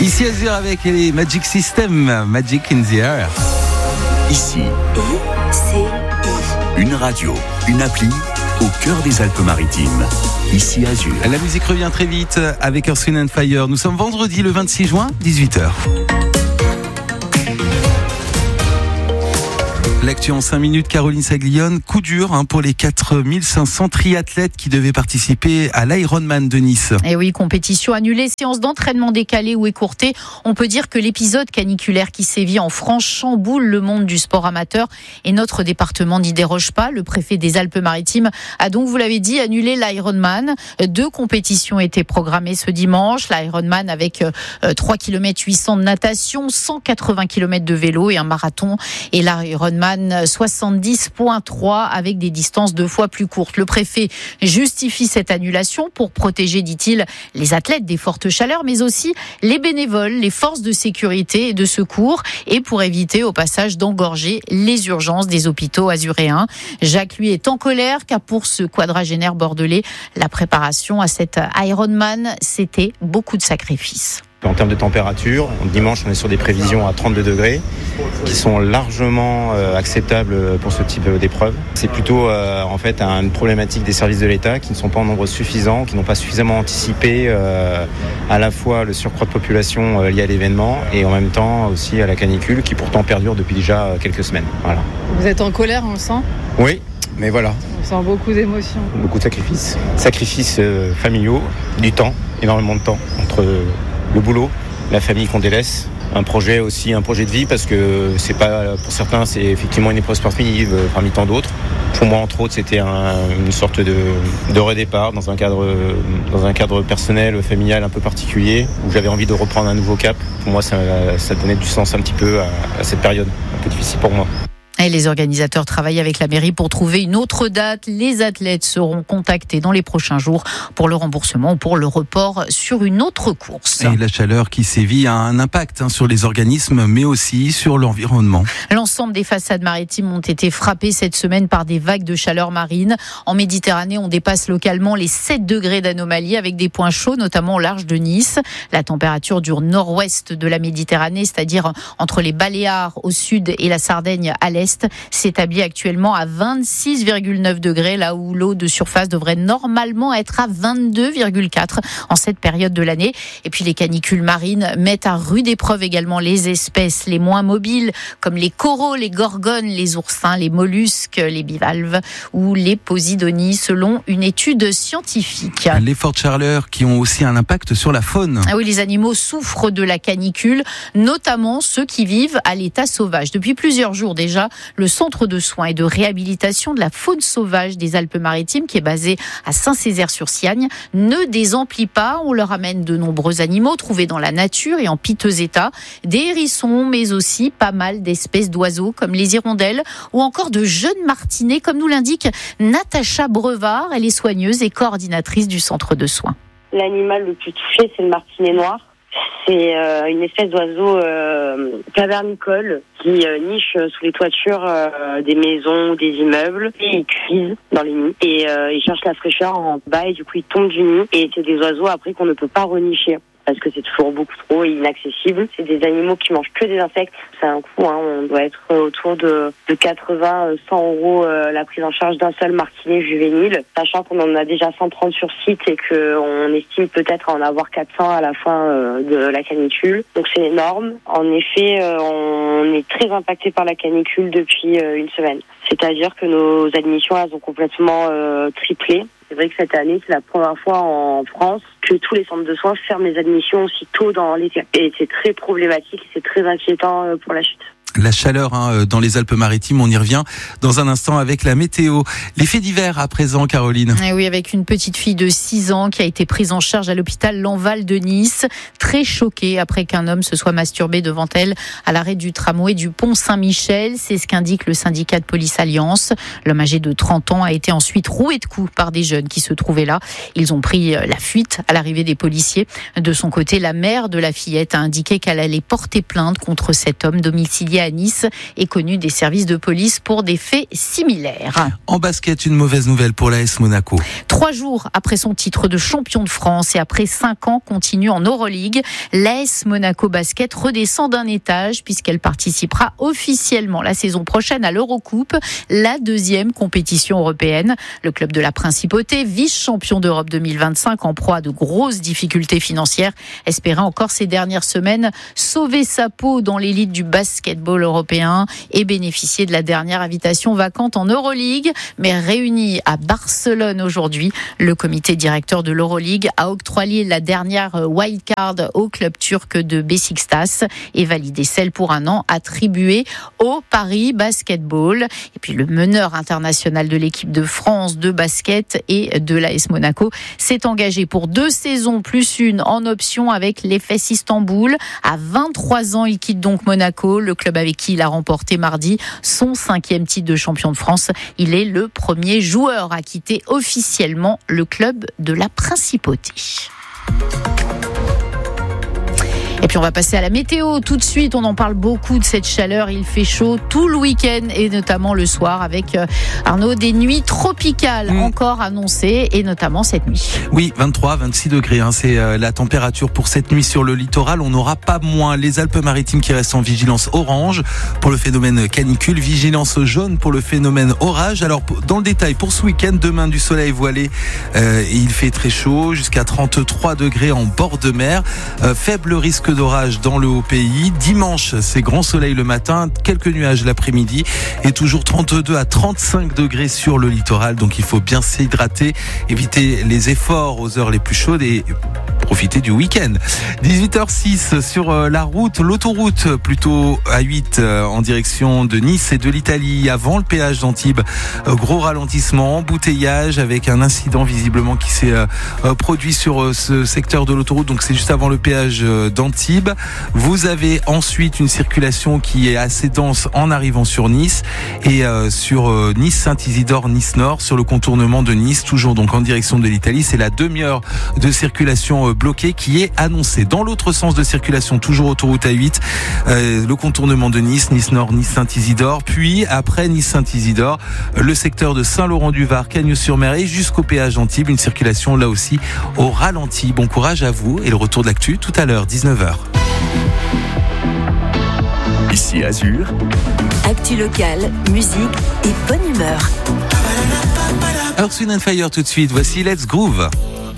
Ici Azur avec les Magic System, Magic in the Air. Ici, une radio, une appli au cœur des Alpes-Maritimes. Ici Azur. La musique revient très vite avec Earth, Wind & Fire. Nous sommes vendredi le 26 juin, 18h. L'actu en 5 minutes, Caroline Saglione. Coup dur pour les 4500 triathlètes qui devaient participer à l'Ironman de Nice. Et oui, compétition annulée, séance d'entraînement décalée ou écourtée. On peut dire que l'épisode caniculaire qui sévit en France chamboule le monde du sport amateur. Et notre département n'y déroge pas. Le préfet des Alpes-Maritimes a donc, vous l'avez dit, annulé l'Ironman. 2 compétitions étaient programmées ce dimanche. L'Ironman avec 3 km 800 de natation, 180 km de vélo et un marathon. Et l'Ironman 70.3 avec des distances 2 fois plus courtes. Le préfet justifie cette annulation pour protéger, dit-il, les athlètes des fortes chaleurs, mais aussi les bénévoles, les forces de sécurité et de secours, et pour éviter au passage d'engorger les urgences des hôpitaux azuréens. Jacques, lui, est en colère car pour ce quadragénaire bordelais, la préparation à cet Ironman, c'était beaucoup de sacrifices. En termes de température, dimanche on est sur des prévisions à 32 degrés qui sont largement acceptables pour ce type d'épreuve. C'est plutôt en fait une problématique des services de l'État qui ne sont pas en nombre suffisant, qui n'ont pas suffisamment anticipé à la fois le surcroît de population lié à l'événement et en même temps aussi à la canicule qui pourtant perdure depuis déjà quelques semaines. Voilà. Vous êtes en colère, on le sent ? Oui, mais voilà. On sent beaucoup d'émotions. Beaucoup de sacrifices. Sacrifices familiaux, du temps, énormément de temps entre le boulot, la famille qu'on délaisse, un projet de vie parce que c'est pas, pour certains c'est effectivement une épreuve sportive parmi tant d'autres. Pour moi entre autres c'était une sorte de redépart dans un cadre personnel, familial un peu particulier où j'avais envie de reprendre un nouveau cap. Pour moi ça donnait du sens un petit peu à cette période un peu difficile pour moi. Et les organisateurs travaillent avec la mairie pour trouver une autre date. Les athlètes seront contactés dans les prochains jours pour le remboursement ou pour le report sur une autre course. Et la chaleur qui sévit a un impact sur les organismes, mais aussi sur l'environnement. L'ensemble des façades maritimes ont été frappées cette semaine par des vagues de chaleur marine. En Méditerranée, on dépasse localement les 7 degrés d'anomalie avec des points chauds, notamment au large de Nice. La température du nord-ouest de la Méditerranée, c'est-à-dire entre les Baléares au sud et la Sardaigne à l'est, s'établit actuellement à 26,9 degrés, là où l'eau de surface devrait normalement être à 22,4 en cette période de l'année. Et puis les canicules marines mettent à rude épreuve également les espèces les moins mobiles, comme les coraux, les gorgones, les oursins, les mollusques, les bivalves ou les posidonies, selon une étude scientifique. Les fortes chaleurs qui ont aussi un impact sur la faune. Ah oui, les animaux souffrent de la canicule, notamment ceux qui vivent à l'état sauvage. Depuis plusieurs jours déjà, le centre de soins et de réhabilitation de la faune sauvage des Alpes-Maritimes, qui est basé à Saint-Césaire-sur-Siagne, ne désemplit pas. On leur amène de nombreux animaux trouvés dans la nature et en piteux état. Des hérissons, mais aussi pas mal d'espèces d'oiseaux comme les hirondelles ou encore de jeunes martinets, comme nous l'indique Natacha Brevard. Elle est soigneuse et coordinatrice du centre de soins. L'animal le plus touché, c'est le martinet noir. C'est une espèce d'oiseau cavernicole qui niche sous les toitures des maisons ou des immeubles. Et ils cuisent dans les nids et ils cherchent la fraîcheur en bas et du coup ils tombent du nid. Et c'est des oiseaux après qu'on ne peut pas renicher parce que c'est toujours beaucoup trop inaccessible. C'est des animaux qui mangent que des insectes. C'est un coût, on doit être autour de 80-100 euros la prise en charge d'un seul martinet juvénile, sachant qu'on en a déjà 130 sur site et qu'on estime peut-être en avoir 400 à la fin de la canicule. Donc c'est énorme. En effet, on est très impacté par la canicule depuis une semaine. C'est-à-dire que nos admissions, elles ont complètement triplé. C'est vrai que cette année, c'est la première fois en France que tous les centres de soins ferment les admissions aussi tôt dans l'été. Et c'est très problématique et c'est très inquiétant pour la chute. La chaleur dans les Alpes-Maritimes, on y revient dans un instant avec la météo. Les faits divers à présent, Caroline. Et oui, avec une petite fille de 6 ans qui a été prise en charge à l'hôpital Lanval de Nice, très choquée après qu'un homme se soit masturbé devant elle à l'arrêt du tramway du pont Saint-Michel. C'est ce qu'indique le syndicat de police Alliance. L'homme âgé de 30 ans a été ensuite roué de coups par des jeunes qui se trouvaient là. Ils ont pris la fuite à l'arrivée des policiers. De son côté, la mère de la fillette a indiqué qu'elle allait porter plainte contre cet homme domicilié à Nice est connu des services de police pour des faits similaires. En basket, une mauvaise nouvelle pour l'AS Monaco. 3 jours après son titre de champion de France et après 5 ans continu en Euroleague, l'AS Monaco Basket redescend d'un étage puisqu'elle participera officiellement la saison prochaine à l'Eurocoupe, la 2e compétition européenne. Le club de la Principauté, vice-champion d'Europe 2025 en proie à de grosses difficultés financières, espérait encore ces dernières semaines sauver sa peau dans l'élite du basketball européen et bénéficier de la dernière invitation vacante en Euroleague. Mais réuni à Barcelone aujourd'hui, le comité directeur de l'Euroleague a octroyé la dernière wildcard au club turc de Beşiktaş et validé celle pour un an attribuée au Paris Basketball. Et puis le meneur international de l'équipe de France de basket et de l'AS Monaco s'est engagé pour 2 saisons plus une en option avec l'Efes Istanbul. À 23 ans, il quitte donc Monaco, le club avec qui il a remporté mardi son 5e titre de champion de France. Il est le premier joueur à quitter officiellement le club de la Principauté. Et puis on va passer à la météo tout de suite. On en parle beaucoup de cette chaleur. Il fait chaud tout le week-end et notamment le soir avec Arnaud des nuits tropicales encore annoncées et notamment cette nuit. Oui, 23, 26 degrés. C'est la température pour cette nuit sur le littoral. On n'aura pas moins les Alpes-Maritimes qui restent en vigilance orange pour le phénomène canicule, vigilance jaune pour le phénomène orage. Alors dans le détail pour ce week-end, demain du soleil voilé, il fait très chaud jusqu'à 33 degrés en bord de mer. Faible risque d'orage dans le haut pays. Dimanche, c'est grand soleil le matin, quelques nuages l'après-midi et toujours 32 à 35 degrés sur le littoral. Donc il faut bien s'hydrater, éviter les efforts aux heures les plus chaudes et profiter du week-end. 18h06 sur la route, l'autoroute plutôt A8 en direction de Nice et de l'Italie avant le péage d'Antibes. Gros ralentissement, embouteillage avec un incident visiblement qui s'est produit sur ce secteur de l'autoroute. Donc c'est juste avant le péage d'Antibes. Vous avez ensuite une circulation qui est assez dense en arrivant sur Nice et sur Nice-Saint-Isidore, Nice-Nord, sur le contournement de Nice, toujours donc en direction de l'Italie. C'est la demi-heure de circulation bloquée qui est annoncée. Dans l'autre sens de circulation, toujours autoroute A8, le contournement de Nice, Nice-Nord, Nice-Saint-Isidore, puis après Nice-Saint-Isidore, le secteur de Saint-Laurent-du-Var, Cagnes-sur-Mer et jusqu'au péage d'Antibes, une circulation là aussi au ralenti. Bon courage à vous et le retour de l'actu tout à l'heure, 19h. Ici Azur. Actu locale, musique et bonne humeur. Earth, Wind & Fire tout de suite. Voici Let's Groove.